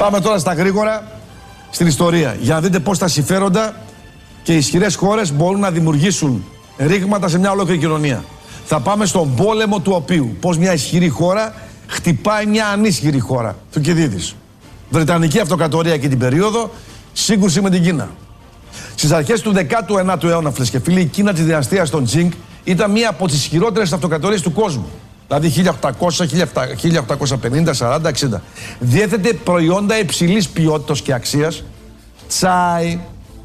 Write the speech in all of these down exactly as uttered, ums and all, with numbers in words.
Πάμε τώρα στα γρήγορα στην ιστορία για να δείτε πώς τα συμφέροντα και οι ισχυρές χώρες μπορούν να δημιουργήσουν ρήγματα σε μια ολόκληρη κοινωνία. Θα πάμε στον πόλεμο του οποίου πώς μια ισχυρή χώρα χτυπάει μια ανίσχυρη χώρα. Θουκυδίδης. Βρετανική αυτοκρατορία και την περίοδο, σύγκρουση με την Κίνα. Στις αρχές του δέκατου ένατου αιώνα, φίλες και φίλοι, η Κίνα της δυναστείας των Τσινγκ ήταν μία από τις ισχυρότερες αυτοκρατορίες του κόσμου. Δηλαδή χίλια οκτακόσια, χίλια οκτακόσια πενήντα, σαράντα, εξήντα. Διέθετε προϊόντα υψηλής ποιότητας και αξίας, τσάι,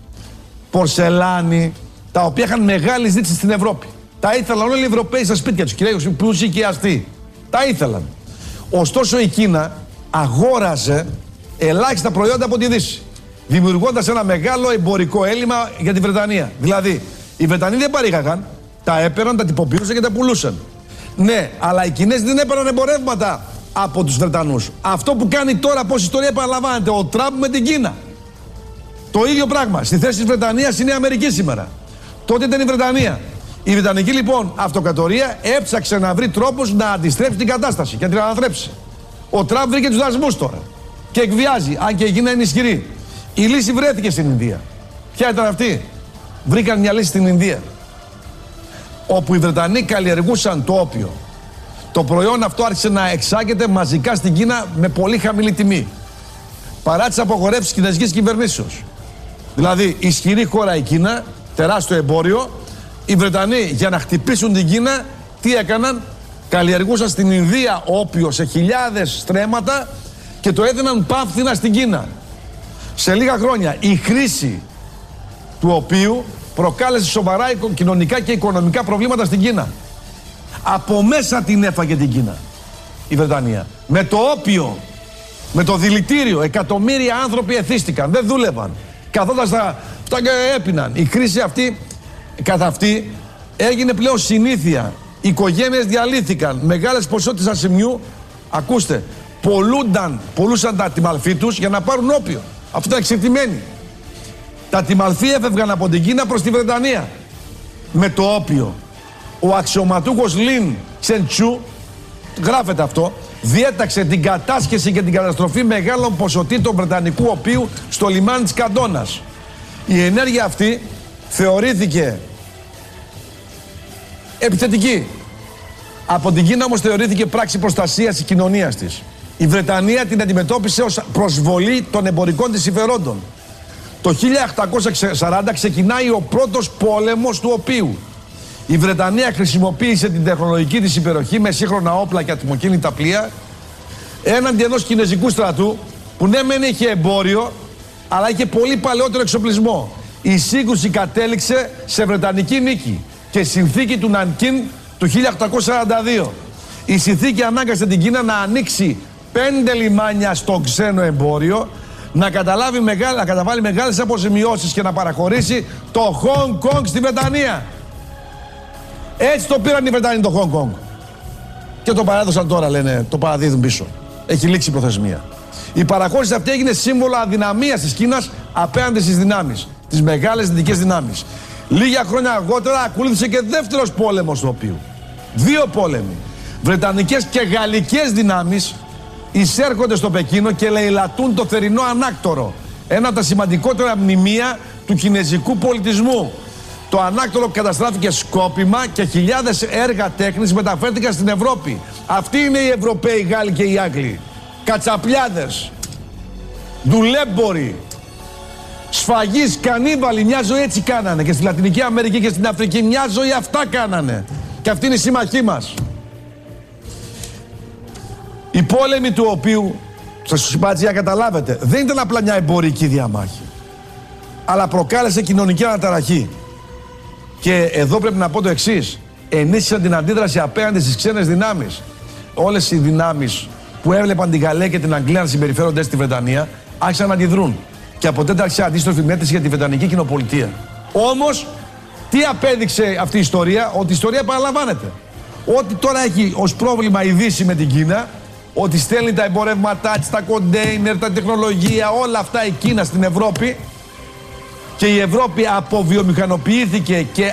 πορσελάνη, τα οποία είχαν μεγάλη ζήτηση στην Ευρώπη. Τα ήθελαν όλοι οι Ευρωπαίοι στα σπίτια τους, κυρίως οι πλούσιοι και οι αστεί. Τα ήθελαν. Ωστόσο η Κίνα αγόραζε ελάχιστα προϊόντα από τη Δύση, δημιουργώντας ένα μεγάλο εμπορικό έλλειμμα για τη Βρετανία. Δηλαδή, οι Βρετανοί δεν παρήγαγαν, τα έπαιρναν, τα τυποποιούσαν και τα πουλούσαν. Ναι, αλλά οι Κινέζοι δεν έπαιρναν εμπορεύματα από τους Βρετανούς. Αυτό που κάνει τώρα, πώς η ιστορία επαναλαμβάνεται, ο Τραμπ με την Κίνα. Το ίδιο πράγμα. Στη θέση της Βρετανίας είναι η Αμερική σήμερα. Τότε ήταν η Βρετανία. Η Βρετανική λοιπόν αυτοκρατορία έψαξε να βρει τρόπους να αντιστρέψει την κατάσταση και να την ανατρέψει. Ο Τραμπ βρήκε τους δασμούς τώρα και εκβιάζει, αν και η Κίνα είναι ισχυρή. Η λύση βρέθηκε στην Ινδία. Ποια ήταν αυτή? Βρήκαν μια λύση στην Ινδία, όπου οι Βρετανοί καλλιεργούσαν το όπιο. Το προϊόν αυτό άρχισε να εξάγεται μαζικά στην Κίνα με πολύ χαμηλή τιμή, παρά τις απογορεύσεις της κινέζικης κυβερνήσεως. Δηλαδή, ισχυρή χώρα η Κίνα, τεράστιο εμπόριο. Οι Βρετανοί για να χτυπήσουν την Κίνα, τι έκαναν? Καλλιεργούσαν στην Ινδία όπιο σε χιλιάδες στρέμματα και το έδιναν πάμφθηνα στην Κίνα. Σε λίγα χρόνια η χρήση του οποίου προκάλεσε σοβαρά κοινωνικά και οικονομικά προβλήματα στην Κίνα. Από μέσα την έφαγε την Κίνα η Βρετανία. Με το όπιο, με το δηλητήριο, εκατομμύρια άνθρωποι εθίστηκαν, δεν δούλευαν. Καθόταν στα αυτά και έπιναν. Η κρίση αυτή, καθ' αυτή, έγινε πλέον συνήθεια. Οι οικογένειες διαλύθηκαν. Μεγάλες ποσότητες ασημιού, ακούστε, πολλούνταν, πολλούσαν τα τιμαλφή τους για να πάρουν όπιο. Αυτό ήταν εξαρτημένοι. Τα τιμαλφή έφευγαν από την Κίνα προς τη Βρετανία με το όπιο. Ο αξιωματούχος Λιν Τσεντσού, γράφεται αυτό, διέταξε την κατάσχεση και την καταστροφή μεγάλων ποσοτήτων βρετανικού οπίου στο λιμάνι της Καντόνας. Η ενέργεια αυτή θεωρήθηκε επιθετική. Από την Κίνα όμως θεωρήθηκε πράξη προστασίας της κοινωνίας της. Η Βρετανία την αντιμετώπισε ως προσβολή των εμπορικών της συμφερόντων. Το χίλια οκτακόσια σαράντα ξεκινάει ο πρώτος πόλεμος του οποίου η Βρετανία χρησιμοποίησε την τεχνολογική της υπεροχή με σύγχρονα όπλα και ατμοκίνητα πλοία έναντι ενός κινέζικου στρατού που ναι μεν είχε εμπόριο, αλλά είχε πολύ παλαιότερο εξοπλισμό. Η σύγκρουση κατέληξε σε βρετανική νίκη και συνθήκη του Νανκίν του χίλια οκτακόσια σαράντα δύο. Η συνθήκη ανάγκασε την Κίνα να ανοίξει πέντε λιμάνια στο ξένο εμπόριο, να, καταλάβει μεγάλη, να καταβάλει μεγάλες αποζημιώσεις και να παραχωρήσει το Χονγκ Κονγκ στη Βρετανία. Έτσι το πήραν οι Βρετανοί το Χονγκ Κονγκ. Και το παρέδωσαν τώρα, λένε, το παραδίδουν πίσω. Έχει λήξει η προθεσμία. Η παραχώρηση αυτή έγινε σύμβολο αδυναμίας της Κίνας απέναντι στις δυνάμεις, τις μεγάλες δυτικές δυνάμεις. Λίγα χρόνια αργότερα ακολούθησε και δεύτερος πόλεμος του οποίου. Δύο πόλεμοι. Βρετανικές και γαλλικές δυνάμεις εισέρχονται στο Πεκίνο και λαιλατούν το θερινό ανάκτορο. Ένα από τα σημαντικότερα μνημεία του κινέζικου πολιτισμού. Το ανάκτορο καταστράφηκε σκόπιμα και χιλιάδες έργα τέχνης μεταφέρθηκαν στην Ευρώπη. Αυτοί είναι οι Ευρωπαίοι, οι Γάλλοι και οι Άγγλοι. Κατσαπλιάδες, δουλέμποροι, σφαγείς, κανίβαλοι, μια ζωή έτσι κάνανε. Και στη Λατινική Αμερική και στην Αφρική μια ζωή αυτά κάνανε. Και αυτή είναι η σύμμαχή μας. Οι πόλεμοι του οποίου, σας είπα έτσι για να καταλάβετε, δεν ήταν απλά μια εμπορική διαμάχη, αλλά προκάλεσε κοινωνική αναταραχή. Και εδώ πρέπει να πω το εξής: ενίσχυσαν την αντίδραση απέναντι στις ξένες δυνάμεις. Όλες οι δυνάμεις που έβλεπαν την Γαλλία και την Αγγλία να συμπεριφέρονται στη Βρετανία άρχισαν να αντιδρούν. Και από τότε άρχισε αντίστροφη μέτρηση για τη Βρετανική κοινοπολιτεία. Όμως, τι απέδειξε αυτή η ιστορία? Ότι η ιστορία επαναλαμβάνεται. Ό,τι τώρα έχει ως πρόβλημα η Δύση με την Κίνα, ότι στέλνει τα εμπορεύματά της, τα κοντέινερ, τα τεχνολογία, όλα αυτά η Κίνα στην Ευρώπη, και η Ευρώπη αποβιομηχανοποιήθηκε και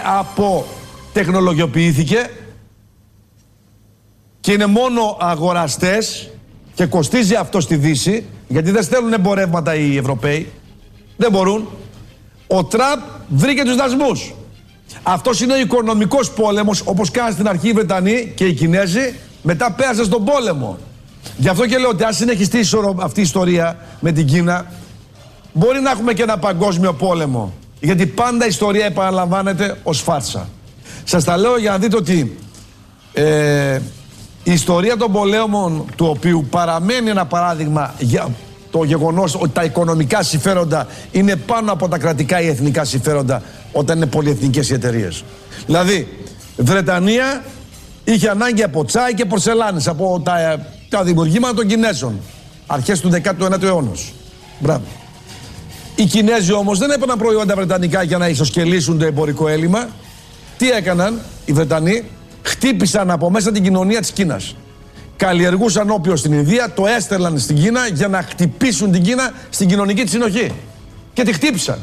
αποτεχνολογιοποιήθηκε και είναι μόνο αγοραστές, και κοστίζει αυτό στη Δύση, γιατί δεν στέλνουν εμπορεύματα οι Ευρωπαίοι, δεν μπορούν. Ο Τραμπ βρήκε τους δασμούς. Αυτός είναι ο οικονομικός πόλεμος, όπως κάνουν στην αρχή οι Βρετανοί και οι Κινέζοι, μετά πέρασε στον πόλεμο. Γι' αυτό και λέω ότι αν συνεχιστεί αυτή η ιστορία με την Κίνα, μπορεί να έχουμε και ένα παγκόσμιο πόλεμο. Γιατί πάντα η ιστορία επαναλαμβάνεται ως φάρσα. Σας τα λέω για να δείτε ότι ε, η ιστορία των πολέμων, του οποίου παραμένει ένα παράδειγμα για το γεγονός ότι τα οικονομικά συμφέροντα είναι πάνω από τα κρατικά ή εθνικά συμφέροντα όταν είναι πολυεθνικές οι εταιρείες. Δηλαδή, Βρετανία είχε ανάγκη από τσάι και πορσελάνες, από τα, τα δημιουργήματα των Κινέζων, αρχές του δέκατου ένατου αιώνα. Μπράβο. Οι Κινέζοι όμως δεν έπαιρναν προϊόντα βρετανικά για να ισοσκελίσουν το εμπορικό έλλειμμα. Τι έκαναν οι Βρετανοί? Χτύπησαν από μέσα την κοινωνία της Κίνας. Καλλιεργούσαν όπιο στην Ινδία, το έστελναν στην Κίνα για να χτυπήσουν την Κίνα στην κοινωνική της συνοχή. Και τη χτύπησαν.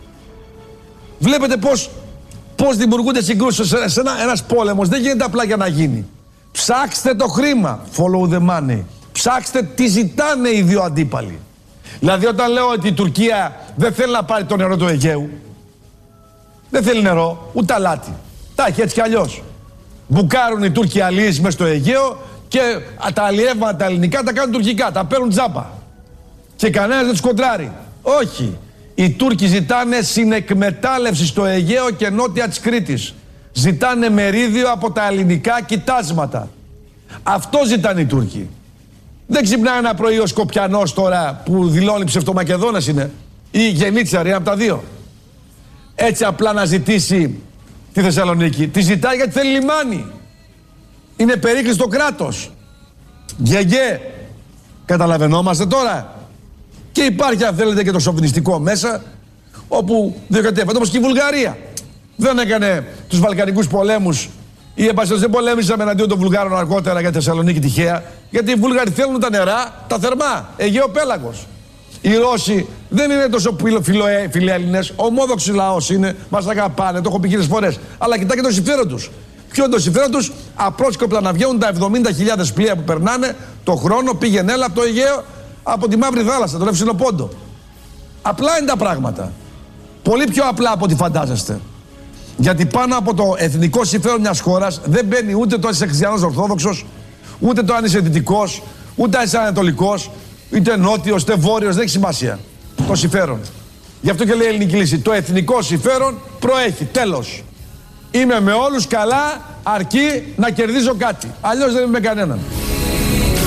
Βλέπετε πώς, πώς δημιουργούνται συγκρούσεις. Σε, σε ένα, ένας πόλεμος δεν γίνεται απλά για να γίνει. Ψάξτε το χρήμα. Follow the money. Ψάξτε τι ζητάνε οι δύο αντίπαλοι. Δηλαδή, όταν λέω ότι η Τουρκία δεν θέλει να πάρει το νερό του Αιγαίου, δεν θέλει νερό, ούτε αλάτι. Τα έχει έτσι κι αλλιώς. Μπουκάρουν οι Τούρκοι αλίες μες στο Αιγαίο και τα αλλιεύματα τα ελληνικά τα κάνουν τουρκικά. Τα παίρνουν τζάμπα. Και κανένας δεν τους κοντράρει. Όχι. Οι Τούρκοι ζητάνε συνεκμετάλλευση στο Αιγαίο και νότια της Κρήτης. Ζητάνε μερίδιο από τα ελληνικά κοιτάσματα. Αυτό ζητάνε οι Τούρκοι. Δεν ξυπνάει ένα πρωί ο Σκοπιανός τώρα που δηλώνει ψευτομακεδόνας είναι, ή Γενίτσαρη, από τα δύο. Έτσι απλά να ζητήσει τη Θεσσαλονίκη. Τη ζητάει γιατί θέλει λιμάνι. Είναι περίκλειστο κράτος. Γεγέ. Καταλαβαίνόμαστε τώρα. Και υπάρχει, αν θέλετε, και το σοβινιστικό μέσα, όπου διοκατέφεται, όπως και η Βουλγαρία. Δεν έκανε τους Βαλκανικούς πολέμους. Οι εμπασχετές δεν πολέμησαν εναντίον των Βουλγάρων αργότερα για τη Θεσσαλονίκη τυχαία. Γιατί οι Βούλγαροι θέλουν τα νερά, τα θερμά, Αιγαίο πέλαγος. Οι Ρώσοι δεν είναι τόσο φιλέλληνες, ομόδοξοι λαός είναι, μας αγαπάνε, το έχω πει χίλιες φορές. Αλλά κοιτά και το συμφέρον τους. Ποιο είναι το συμφέρον τους? Απρόσκοπτα να βγαίνουν τα εβδομήντα χιλιάδες πλοία που περνάνε το χρόνο, πήγαινε έλα από το Αιγαίο, από τη Μαύρη Θάλασσα, τον Εύξηνο Πόντο. Απλά είναι τα πράγματα. Πολύ πιο απλά από ό,τι φαντάζεστε. Γιατί πάνω από το εθνικό συμφέρον μιας χώρας δεν μπαίνει ούτε το αν είσαι χριστιανός ορθόδοξος, ούτε το αν είσαι δυτικός, ούτε αν είσαι ανατολικός, είτε νότιος, είτε βόρειος, δεν έχει σημασία. Το συμφέρον. Γι' αυτό και λέει η ελληνική λύση. Το εθνικό συμφέρον προέχει. Τέλος. Είμαι με όλους καλά, αρκεί να κερδίζω κάτι. Αλλιώς δεν είμαι με κανέναν.